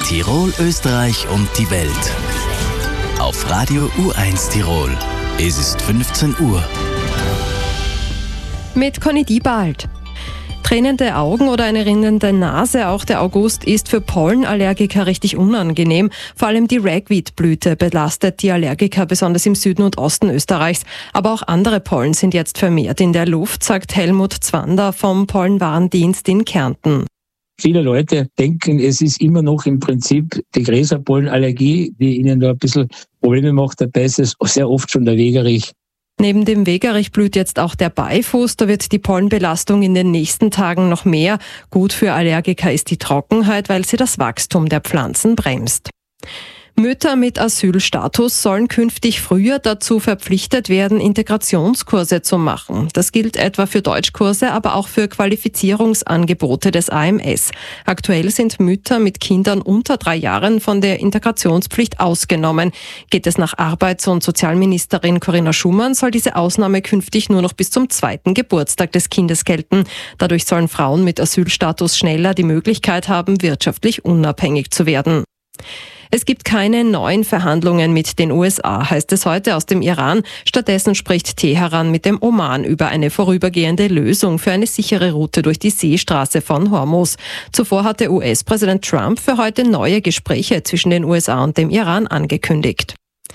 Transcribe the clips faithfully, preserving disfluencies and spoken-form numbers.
Tirol, Österreich und die Welt. Auf Radio U eins Tirol. Es ist fünfzehn Uhr. Mit Conny Diebald. Tränende Augen oder eine rinnende Nase, auch der August ist für Pollenallergiker richtig unangenehm. Vor allem die Ragweed-Blüte belastet die Allergiker, besonders im Süden und Osten Österreichs. Aber auch andere Pollen sind jetzt vermehrt in der Luft, sagt Helmut Zwander vom Pollenwarndienst in Kärnten. Viele Leute denken, es ist immer noch im Prinzip die Gräserpollenallergie, die ihnen da ein bisschen Probleme macht. Dabei ist es sehr oft schon der Wegerich. Neben dem Wegerich blüht jetzt auch der Beifuß. Da wird die Pollenbelastung in den nächsten Tagen noch mehr. Gut für Allergiker ist die Trockenheit, weil sie das Wachstum der Pflanzen bremst. Mütter mit Asylstatus sollen künftig früher dazu verpflichtet werden, Integrationskurse zu machen. Das gilt etwa für Deutschkurse, aber auch für Qualifizierungsangebote des A M S. Aktuell sind Mütter mit Kindern unter drei Jahren von der Integrationspflicht ausgenommen. Geht es nach Arbeits- und Sozialministerin Corinna Schumann, soll diese Ausnahme künftig nur noch bis zum zweiten Geburtstag des Kindes gelten. Dadurch sollen Frauen mit Asylstatus schneller die Möglichkeit haben, wirtschaftlich unabhängig zu werden. Es gibt keine neuen Verhandlungen mit den U S A, heißt es heute aus dem Iran. Stattdessen spricht Teheran mit dem Oman über eine vorübergehende Lösung für eine sichere Route durch die Seestraße von Hormuz. Zuvor hatte U S-Präsident Trump für heute neue Gespräche zwischen den U S A und dem Iran angekündigt.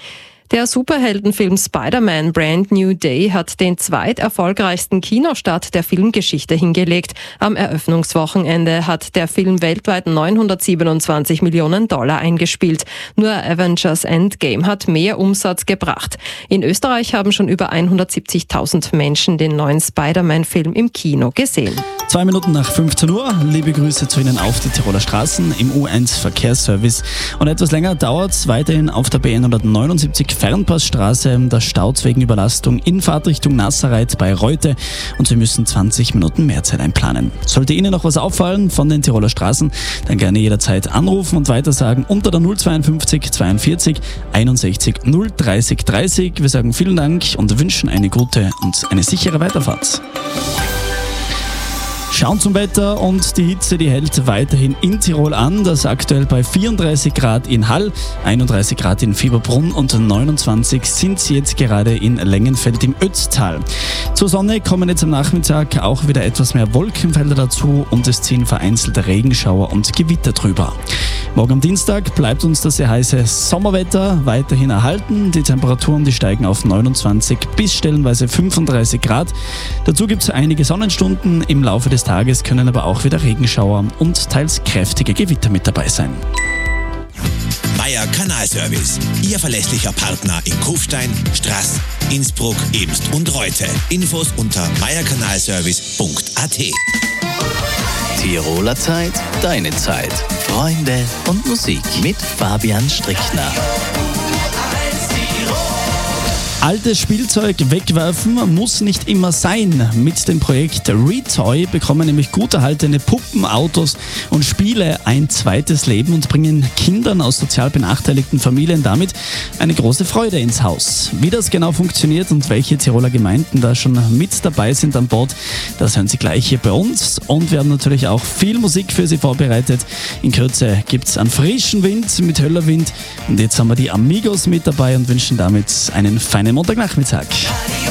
Der Superheldenfilm Spider-Man Brand New Day hat den zweiterfolgreichsten Kinostart der Filmgeschichte hingelegt. Am Eröffnungswochenende hat der Film weltweit neunhundertsiebenundzwanzig Millionen Dollar eingespielt. Nur Avengers Endgame hat mehr Umsatz gebracht. In Österreich haben schon über hundertsiebzigtausend Menschen den neuen Spider-Man-Film im Kino gesehen. Zwei Minuten nach fünfzehn Uhr. Liebe Grüße zu Ihnen auf die Tiroler Straßen im U eins Verkehrsservice. Und etwas länger dauert es weiterhin auf der B hundertneunundsiebzig Fernpassstraße. Da staut wegen Überlastung in Fahrtrichtung Nasserreit bei Reute und Sie müssen zwanzig Minuten mehr Zeit einplanen. Sollte Ihnen noch was auffallen von den Tiroler Straßen, dann gerne jederzeit anrufen und weitersagen unter der null zweiundfünfzig zweiundvierzig einundsechzig null dreißig dreißig. Wir sagen vielen Dank und wünschen eine gute und eine sichere Weiterfahrt. Schauen zum Wetter und die Hitze, die hält weiterhin in Tirol an. Das aktuell bei vierunddreißig Grad in Hall, einunddreißig Grad in Fieberbrunn und neunundzwanzig sind sie jetzt gerade in Längenfeld im Ötztal. Zur Sonne kommen jetzt am Nachmittag auch wieder etwas mehr Wolkenfelder dazu und es ziehen vereinzelte Regenschauer und Gewitter drüber. Morgen am Dienstag bleibt uns das sehr heiße Sommerwetter weiterhin erhalten. Die Temperaturen, die steigen auf neunundzwanzig bis stellenweise fünfunddreißig Grad. Dazu gibt es einige Sonnenstunden. Im Laufe des Tages können aber auch wieder Regenschauer und teils kräftige Gewitter mit dabei sein. Meier Kanalservice, Ihr verlässlicher Partner in Kufstein, Straß, Innsbruck, Ebst und Reute. Infos unter meierkanalservice punkt a t. Tiroler Zeit, deine Zeit. Freunde und Musik mit Fabian Strickner. Altes Spielzeug wegwerfen muss nicht immer sein. Mit dem Projekt Retoy bekommen nämlich gut erhaltene Puppen, Autos und Spiele ein zweites Leben und bringen Kindern aus sozial benachteiligten Familien damit eine große Freude ins Haus. Wie das genau funktioniert und welche Tiroler Gemeinden da schon mit dabei sind an Bord, das hören Sie gleich hier bei uns. Und wir haben natürlich auch viel Musik für Sie vorbereitet. In Kürze gibt es einen frischen Wind mit Höllerwind. Und jetzt haben wir die Amigos mit dabei und wünschen damit einen feinen Montagnachmittag.